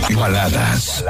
Baladas.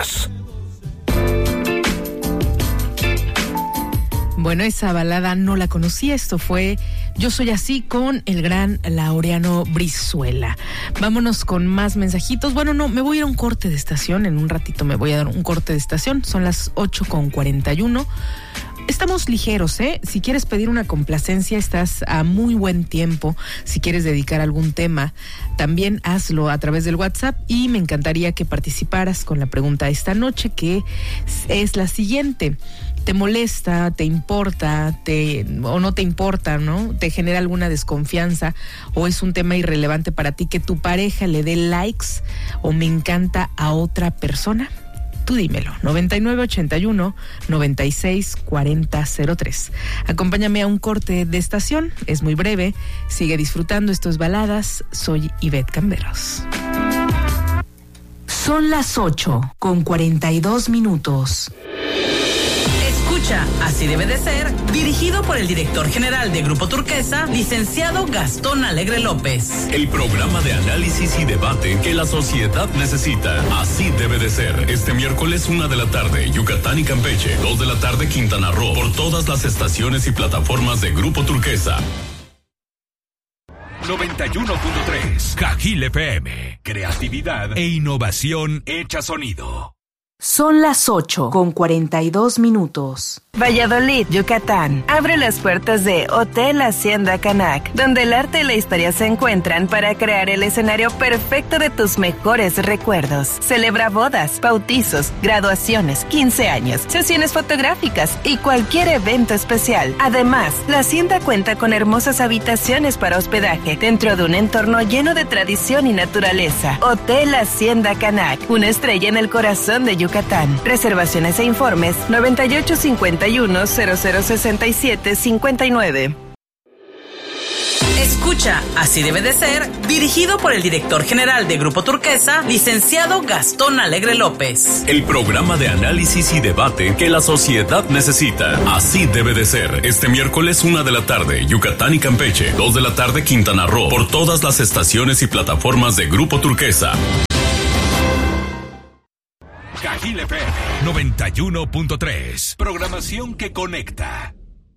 Bueno, esa balada no la conocía. Esto fue Yo Soy Así con el gran Laureano Brizuela. Vámonos con más mensajitos. Bueno, no, me voy a ir a un corte de estación. En un ratito me voy a dar un corte de estación. Son las 8:41. Estamos ligeros, ¿eh? Si quieres pedir una complacencia, estás a muy buen tiempo. Si quieres dedicar algún tema, también hazlo a través del WhatsApp y me encantaría que participaras con la pregunta de esta noche, que es la siguiente. ¿Te molesta, te importa, o no te importa, ¿no? ¿Te genera alguna desconfianza o es un tema irrelevante para ti que tu pareja le dé likes o me encanta a otra persona? Tú dímelo, 9981-964003. Acompáñame a un corte de estación, es muy breve. Sigue disfrutando estos baladas. Soy Ivette Camberos. Son las 8:42. Escucha Así Debe de Ser, dirigido por el director general de Grupo Turquesa, licenciado Gastón Alegre López. El programa de análisis y debate que la sociedad necesita. Así Debe de Ser. Este miércoles 1 de la tarde, Yucatán y Campeche. 2 de la tarde, Quintana Roo. Por todas las estaciones y plataformas de Grupo Turquesa. 91.3 Cajil FM. Creatividad e innovación hecha sonido. Son las 8:42. Valladolid, Yucatán. Abre las puertas de Hotel Hacienda Canac, donde el arte y la historia se encuentran para crear el escenario perfecto de tus mejores recuerdos. Celebra bodas, bautizos, graduaciones, 15 años, sesiones fotográficas y cualquier evento especial. Además, la hacienda cuenta con hermosas habitaciones para hospedaje dentro de un entorno lleno de tradición y naturaleza. Hotel Hacienda Canac, una estrella en el corazón de Yucatán. Reservaciones e informes 9851-0067-59. Escucha Así Debe de Ser, dirigido por el director general de Grupo Turquesa, licenciado Gastón Alegre López. El programa de análisis y debate que la sociedad necesita. Así Debe de Ser. Este miércoles 1 de la tarde, Yucatán y Campeche. 2 de la tarde, Quintana Roo. Por todas las estaciones y plataformas de Grupo Turquesa. Cajil FM 91.3. Programación que conecta.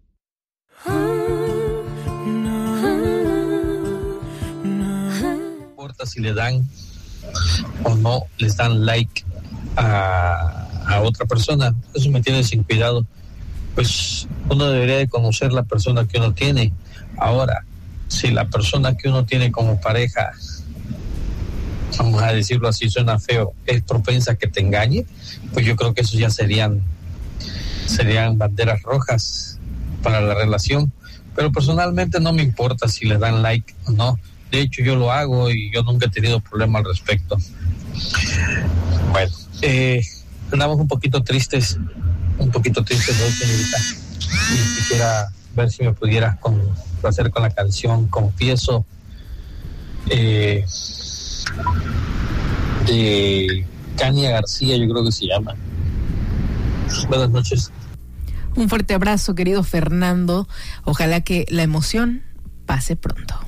No importa si le dan o no les dan like a otra persona, eso me tiene sin cuidado. Pues uno debería de conocer la persona que uno tiene. Ahora, si la persona que uno tiene como pareja, vamos a decirlo así, suena feo, es propensa a que te engañe, pues yo creo que eso ya serían banderas rojas para la relación. Pero personalmente no me importa si le dan like o no. De hecho, yo lo hago y yo nunca he tenido problema al respecto. Bueno, andamos un poquito tristes hoy, señorita. Y quisiera ver si me pudieras complacer con la canción Confieso, de Kania García, yo creo que se llama. Buenas noches. Un fuerte abrazo, querido Fernando. Ojalá que la emoción pase pronto.